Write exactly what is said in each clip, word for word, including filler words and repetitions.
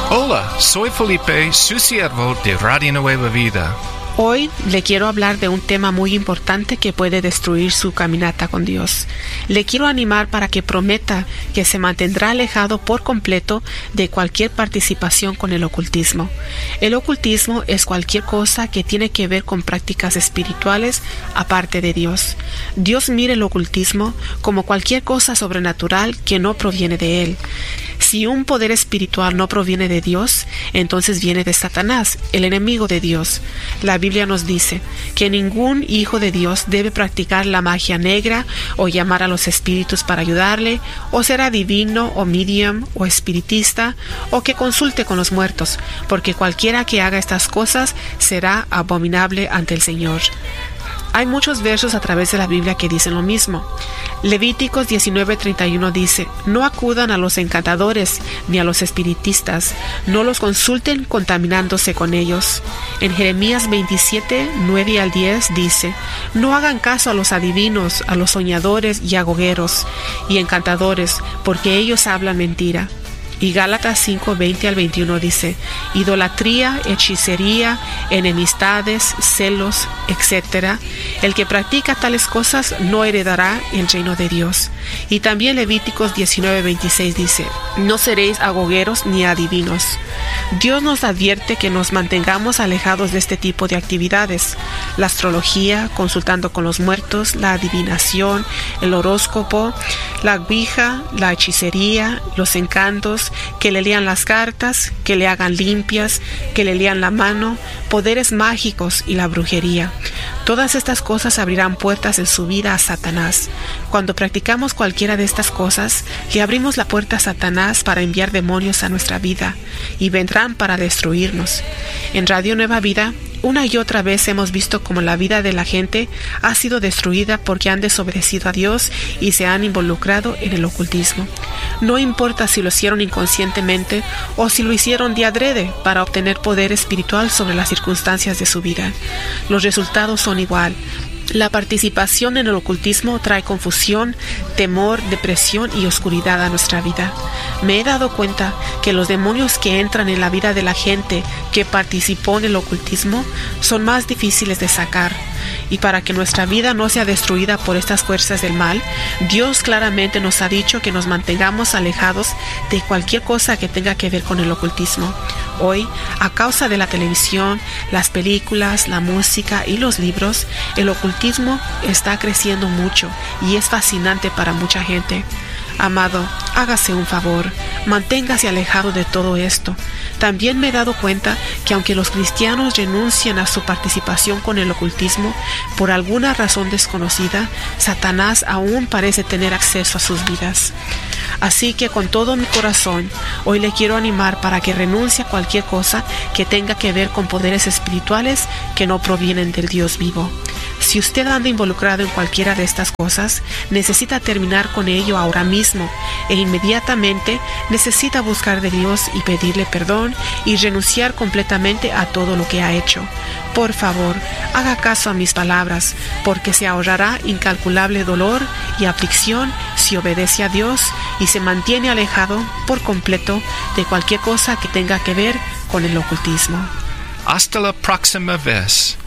Hola, soy Felipe, su siervo de Radio Nueva Vida. Hoy le quiero hablar de un tema muy importante que puede destruir su caminata con Dios. Le quiero animar para que prometa que se mantendrá alejado por completo de cualquier participación con el ocultismo. El ocultismo es cualquier cosa que tiene que ver con prácticas espirituales aparte de Dios. Dios mira el ocultismo como cualquier cosa sobrenatural que no proviene de Él. Si un poder espiritual no proviene de Dios, entonces viene de Satanás, el enemigo de Dios. La Biblia nos dice que ningún hijo de Dios debe practicar la magia negra o llamar a los espíritus para ayudarle, o ser adivino o medium o espiritista, o que consulte con los muertos, porque cualquiera que haga estas cosas será abominable ante el Señor. Hay muchos versos a través de la Biblia que dicen lo mismo. Levíticos diecinueve treinta y uno dice: no acudan a los encantadores ni a los espiritistas, no los consulten contaminándose con ellos. En Jeremías veintisiete, nueve al diez dice: no hagan caso a los adivinos, a los soñadores y agogueros y encantadores, porque ellos hablan mentira. Y Gálatas cinco, veinte al veintiuno dice: idolatría, hechicería, enemistades, celos, etcétera. El que practica tales cosas no heredará el reino de Dios. Y también Levíticos diecinueve, veintiséis dice: no seréis agogueros ni adivinos. Dios nos advierte que nos mantengamos alejados de este tipo de actividades. La astrología, consultando con los muertos, la adivinación, el horóscopo, la ouija, la hechicería, los encantos, que le lean las cartas, que le hagan limpias, que le lean la mano, poderes mágicos y la brujería. Todas estas cosas abrirán puertas en su vida a Satanás. Cuando practicamos cualquiera de estas cosas, le abrimos la puerta a Satanás para enviar demonios a nuestra vida, y vendrán para destruirnos. En Radio Nueva Vida, una y otra vez hemos visto cómo la vida de la gente ha sido destruida porque han desobedecido a Dios y se han involucrado en el ocultismo. No importa si lo hicieron inconscientemente o si lo hicieron de adrede para obtener poder espiritual sobre las circunstancias de su vida. Los resultados son igual. La participación en el ocultismo trae confusión, temor, depresión y oscuridad a nuestra vida. Me he dado cuenta que los demonios que entran en la vida de la gente que participó en el ocultismo son más difíciles de sacar. Y para que nuestra vida no sea destruida por estas fuerzas del mal, Dios claramente nos ha dicho que nos mantengamos alejados de cualquier cosa que tenga que ver con el ocultismo. Hoy, a causa de la televisión, las películas, la música y los libros, el ocultismo está creciendo mucho y es fascinante para mucha gente. Amado, hágase un favor, manténgase alejado de todo esto. También me he dado cuenta que aunque los cristianos renuncian a su participación con el ocultismo, por alguna razón desconocida, Satanás aún parece tener acceso a sus vidas. Así que con todo mi corazón, hoy le quiero animar para que renuncie a cualquier cosa que tenga que ver con poderes espirituales que no provienen del Dios vivo. Si usted anda involucrado en cualquiera de estas cosas, necesita terminar con ello ahora mismo e inmediatamente necesita buscar de Dios y pedirle perdón y renunciar completamente a todo lo que ha hecho. Por favor, haga caso a mis palabras, porque se ahorrará incalculable dolor y aflicción si obedece a Dios y se mantiene alejado por completo de cualquier cosa que tenga que ver con el ocultismo. Hasta la próxima vez.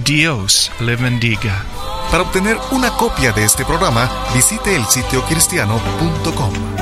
Dios le bendiga. Para obtener una copia de este programa, visite el sitio cristiano punto com.